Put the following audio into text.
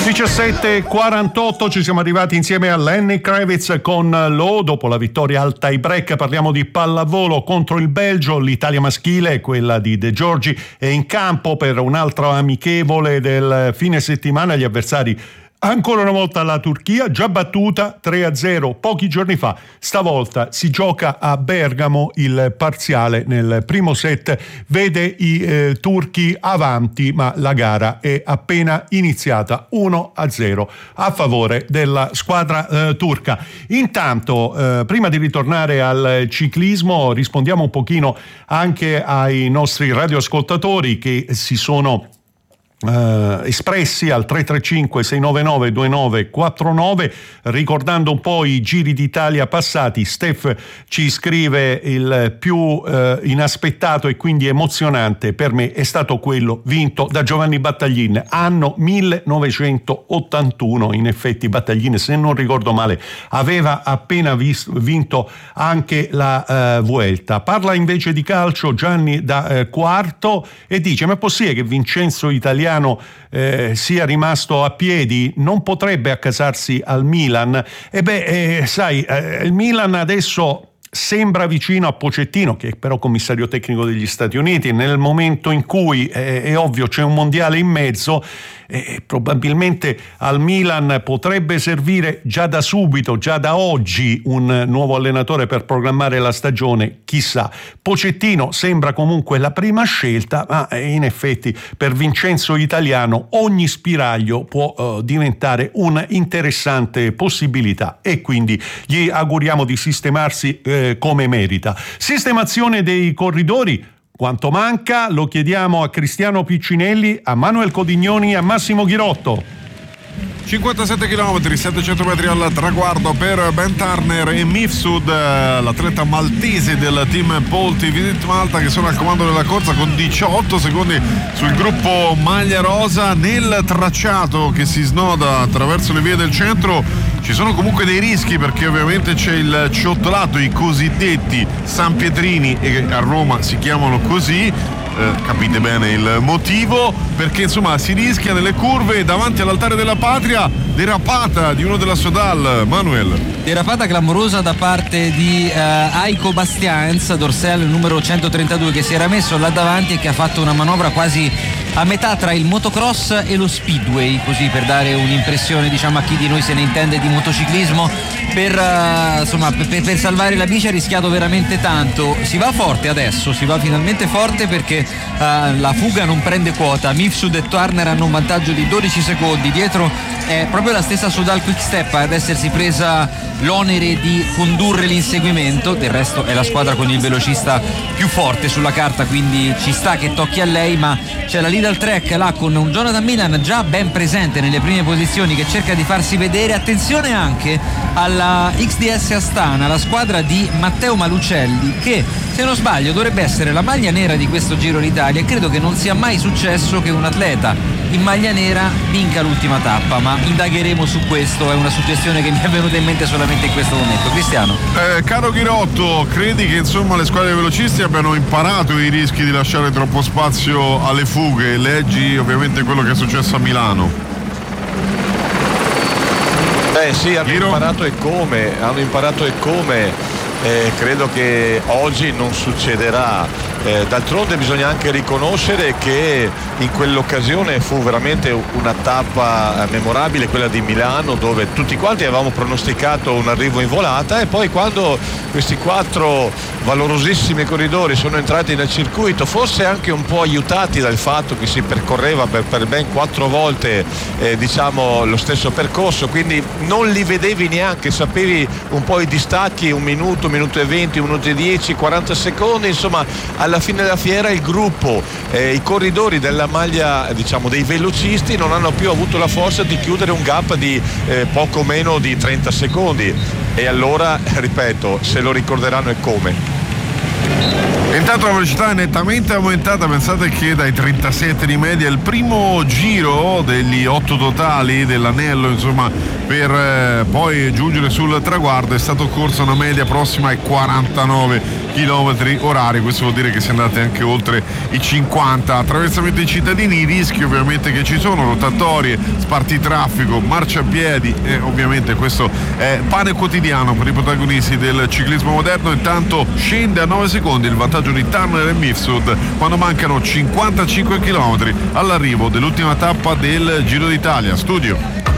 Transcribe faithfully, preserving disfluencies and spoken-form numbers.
diciassette e quarantotto, ci siamo arrivati insieme a Lenny Kravitz con Low. Dopo la vittoria al tie break parliamo di pallavolo contro il Belgio. L'Italia maschile, quella di De Giorgi, è in campo per un altro amichevole del fine settimana. Gli avversari ancora una volta la Turchia, già battuta tre a zero pochi giorni fa. Stavolta si gioca a Bergamo. Il parziale nel primo set vede i eh, turchi avanti, ma la gara è appena iniziata, uno a zero a favore della squadra eh, turca. Intanto, eh, prima di ritornare al ciclismo, rispondiamo un pochino anche ai nostri radioascoltatori che si sono Uh, espressi al tre tre cinque sei nove nove due nove quattro nove, ricordando un po' i giri d'Italia passati. Steph ci scrive: il più uh, inaspettato e quindi emozionante per me è stato quello vinto da Giovanni Battaglin, anno millenovecentottantuno. In effetti Battaglin, se non ricordo male, aveva appena vis- vinto anche la uh, Vuelta. Parla invece di calcio Gianni da uh, Quarto e dice: ma è possibile che Vincenzo Italiano Eh, sia rimasto a piedi? Non potrebbe accasarsi al Milan? E beh, eh, sai, eh, il Milan adesso sembra vicino a Pochettino, che è però commissario tecnico degli Stati Uniti. Nel momento in cui eh, è ovvio c'è un mondiale in mezzo, eh, probabilmente al Milan potrebbe servire già da subito, già da oggi, un nuovo allenatore per programmare la stagione. Chissà. Pochettino sembra comunque la prima scelta, ma in effetti per Vincenzo Italiano ogni spiraglio può uh, diventare un'interessante possibilità, e quindi gli auguriamo di sistemarsi eh, come merita. Sistemazione dei corridori. Quanto manca? Lo chiediamo a Cristiano Piccinelli, a Manuel Codignoni e a Massimo Ghirotto. cinquantasette chilometri, settecento metri al traguardo per Ben Turner e Mifsud, l'atleta maltese del team Polti Visit Malta, che sono al comando della corsa con diciotto secondi sul gruppo maglia rosa. Nel tracciato che si snoda attraverso le vie del centro ci sono comunque dei rischi, perché ovviamente c'è il ciottolato, i cosiddetti San Pietrini, e a Roma si chiamano così. Eh, capite bene il motivo, perché insomma si rischia nelle curve davanti all'altare della patria. Derapata di uno della Sodal, Manuel. Derapata clamorosa da parte di eh, Aiko Bastianz, dorsale numero centotrentadue, che si era messo là davanti e che ha fatto una manovra quasi a metà tra il motocross e lo speedway, così per dare un'impressione, diciamo, a chi di noi se ne intende di motociclismo. Per, uh, insomma, per, per salvare la bici ha rischiato veramente tanto. Si va forte adesso, si va finalmente forte, perché uh, la fuga non prende quota. Mifsud e Turner hanno un vantaggio di dodici secondi. Dietro è proprio la stessa Sodal Quick Step ad essersi presa l'onere di condurre l'inseguimento. Del resto è la squadra con il velocista più forte sulla carta, quindi ci sta che tocchi a lei, ma c'è la Lidl Trek là con un Jonathan Milan già ben presente nelle prime posizioni, che cerca di farsi vedere. Attenzione anche alla X D S Astana, la squadra di Matteo Malucelli, che se non sbaglio dovrebbe essere la maglia nera di questo Giro d'Italia, e credo che non sia mai successo che un atleta in maglia nera vinca l'ultima tappa, ma indagheremo su questo. È una suggestione che mi è venuta in mente solamente in questo momento. Cristiano, eh, caro Ghirotto, credi che insomma le squadre velocisti abbiano imparato i rischi di lasciare troppo spazio alle fughe? Leggi ovviamente quello che è successo a Milano. Beh sì, hanno Giro. imparato e come, hanno imparato e come, eh, credo che oggi non succederà. Eh, d'altronde bisogna anche riconoscere che in quell'occasione fu veramente una tappa memorabile, quella di Milano, dove tutti quanti avevamo pronosticato un arrivo in volata, e poi quando questi quattro valorosissimi corridori sono entrati nel circuito, forse anche un po' aiutati dal fatto che si percorreva per, per ben quattro volte eh, diciamo lo stesso percorso, quindi non li vedevi neanche, sapevi un po' i distacchi, un minuto, un minuto e venti, un minuto e dieci, quaranta secondi, insomma alla fine della fiera il gruppo, eh, i corridori della maglia, diciamo, dei velocisti non hanno più avuto la forza di chiudere un gap di eh, poco meno di trenta secondi, e allora ripeto, se lo ricorderanno e come. Intanto la velocità è nettamente aumentata, pensate che dai trentasette di media il primo giro degli otto totali dell'anello, insomma, per eh, poi giungere sul traguardo è stato corso una media prossima ai quarantanove chilometri orari, questo vuol dire che si è andati anche oltre i cinquanta. Attraversamento dei cittadini, i rischi ovviamente che ci sono, rotatorie, spartitraffico, marciapiedi e ovviamente questo è pane quotidiano per i protagonisti del ciclismo moderno. Intanto scende a nove secondi il vantaggio di Turner e Mifsud quando mancano cinquantacinque chilometri all'arrivo dell'ultima tappa del Giro d'Italia. Studio.